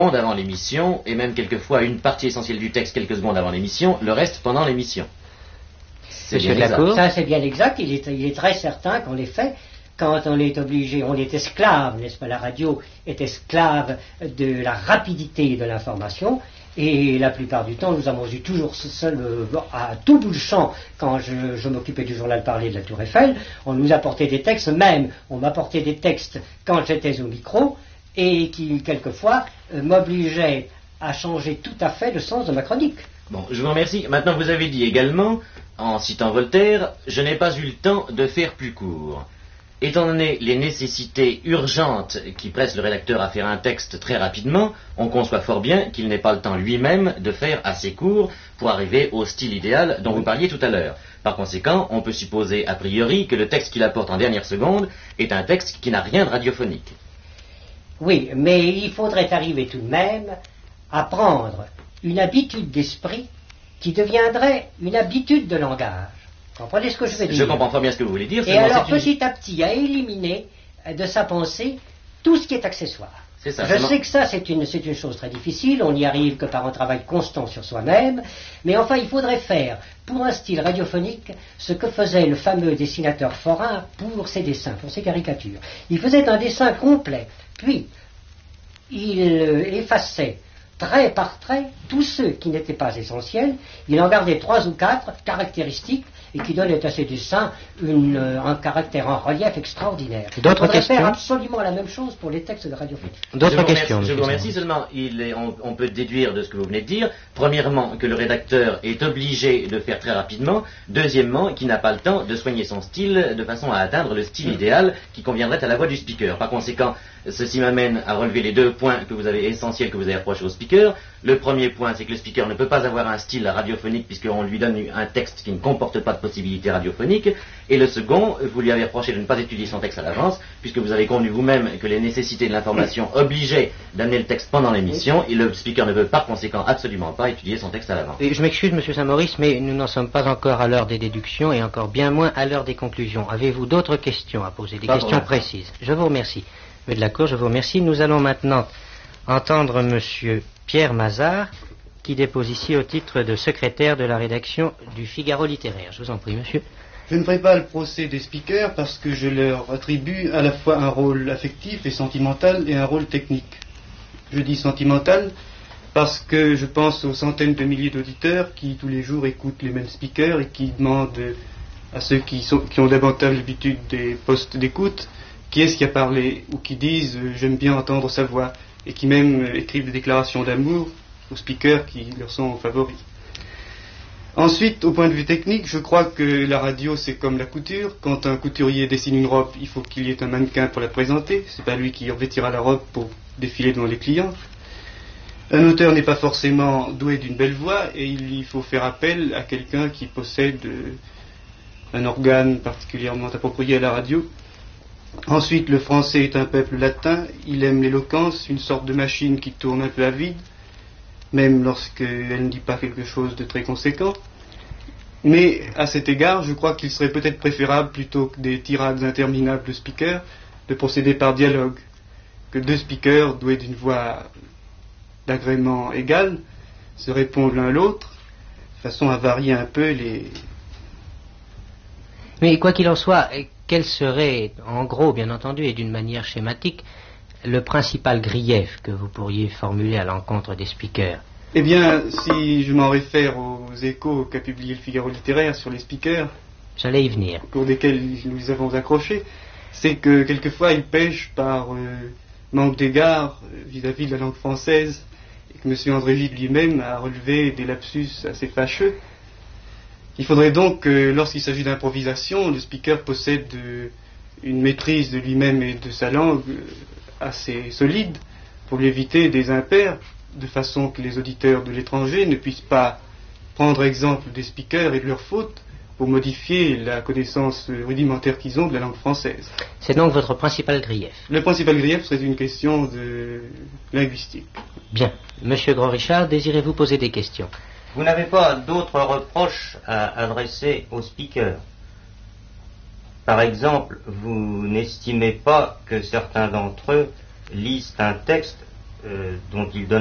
avant l'émission, et même quelquefois une partie essentielle du texte quelques secondes avant l'émission, le reste pendant l'émission. C'est bien exact. Ça, c'est bien exact. Il est très certain qu'en effet, quand on est obligé, on est esclave, n'est-ce pas? La radio est esclave de la rapidité de l'information. Et la plupart du temps, nous avons eu toujours seul, à tout bout de champ, quand je m'occupais du journal parlé de la Tour Eiffel, on nous apportait des textes, même on m'apportait des textes quand j'étais au micro, et qui, quelquefois, m'obligeaient à changer tout à fait le sens de ma chronique. Bon, je vous remercie. Maintenant, vous avez dit également, en citant Voltaire, « Je n'ai pas eu le temps de faire plus court ». Étant donné les nécessités urgentes qui pressent le rédacteur à faire un texte très rapidement, on conçoit fort bien qu'il n'ait pas le temps lui-même de faire assez court pour arriver au style idéal dont vous parliez tout à l'heure. Par conséquent, on peut supposer a priori que le texte qu'il apporte en dernière seconde est un texte qui n'a rien de radiophonique. Oui, mais il faudrait arriver tout de même à prendre une habitude d'esprit qui deviendrait une habitude de langage. Comprenez ce que je veux dire? Je comprends fort bien ce que vous voulez dire. Et alors, petit à petit, à éliminer de sa pensée tout ce qui est accessoire. C'est ça, je sais que ça, c'est une chose très difficile, on n'y arrive que par un travail constant sur soi-même, mais enfin, il faudrait faire, pour un style radiophonique, ce que faisait le fameux dessinateur Forain pour ses dessins, pour ses caricatures. Il faisait un dessin complet, puis il effaçait trait par trait tous ceux qui n'étaient pas essentiels, il en gardait 3 ou 4 caractéristiques et qui donnaient à ces dessins un caractère en relief extraordinaire. D'autres questions? Faire absolument la même chose pour les textes de radiophonie. D'autres questions? Je vous remercie seulement. On peut déduire de ce que vous venez de dire, premièrement, que le rédacteur est obligé de faire très rapidement, deuxièmement, qu'il n'a pas le temps de soigner son style de façon à atteindre le style idéal qui conviendrait à la voix du speaker. Par conséquent, ceci m'amène à relever les 2 points essentiels que vous avez approchés au speaker. Le premier point, c'est que le speaker ne peut pas avoir un style radiophonique puisqu'on lui donne un texte qui ne comporte pas de possibilité radiophonique. Et le second, vous lui avez reproché de ne pas étudier son texte à l'avance puisque vous avez convenu vous-même que les nécessités de l'information obligeaient d'amener le texte pendant l'émission et le speaker ne veut par conséquent absolument pas étudier son texte à l'avance. Et je m'excuse, Monsieur Saint-Maurice, mais nous n'en sommes pas encore à l'heure des déductions et encore bien moins à l'heure des conclusions. Avez-vous d'autres questions à poser, des questions précises? Je vous remercie. Mais de la Cour, je vous remercie. Nous allons maintenant entendre Monsieur Pierre Mazard, qui dépose ici au titre de secrétaire de la rédaction du Figaro littéraire. Je vous en prie, monsieur. Je ne ferai pas le procès des speakers parce que je leur attribue à la fois un rôle affectif et sentimental et un rôle technique. Je dis sentimental parce que je pense aux centaines de milliers d'auditeurs qui tous les jours écoutent les mêmes speakers et qui demandent à ceux qui ont davantage l'habitude des postes d'écoute qui est-ce qui a parlé, ou qui disent j'aime bien entendre sa voix, et qui même écrivent des déclarations d'amour aux speakers qui leur sont favoris. Ensuite, au point de vue technique, je crois que la radio c'est comme la couture. Quand un couturier dessine une robe, il faut qu'il y ait un mannequin pour la présenter, c'est pas lui qui revêtira la robe pour défiler devant les clients. Un auteur n'est pas forcément doué d'une belle voix, et il faut faire appel à quelqu'un qui possède un organe particulièrement approprié à la radio. Ensuite, le français est un peuple latin, il aime l'éloquence, une sorte de machine qui tourne un peu à vide, même lorsqu'elle ne dit pas quelque chose de très conséquent. Mais à cet égard, je crois qu'il serait peut-être préférable, plutôt que des tirades interminables de speakers, de procéder par dialogue, que 2 speakers doués d'une voix d'agrément égal se répondent l'un à l'autre, de façon à varier un peu les... Mais quoi qu'il en soit, quel serait, en gros, bien entendu, et d'une manière schématique, le principal grief que vous pourriez formuler à l'encontre des speakers? Eh bien, si je m'en réfère aux échos qu'a publié le Figaro littéraire sur les speakers, j'allais y venir, au cours desquels nous avons accroché, c'est que quelquefois ils pêchent par manque d'égard vis-à-vis de la langue française, et que M. André Gide lui-même a relevé des lapsus assez fâcheux. Il faudrait donc que, lorsqu'il s'agit d'improvisation, le speaker possède une maîtrise de lui-même et de sa langue assez solide pour lui éviter des impairs, de façon que les auditeurs de l'étranger ne puissent pas prendre exemple des speakers et de leurs fautes pour modifier la connaissance rudimentaire qu'ils ont de la langue française. C'est donc votre principal grief? Le principal grief serait une question de linguistique. Bien. Monsieur Gros-Richard, désirez-vous poser des questions? Vous n'avez pas d'autres reproches à adresser aux speakers? Par exemple, vous n'estimez pas que certains d'entre eux lisent un texte dont il donne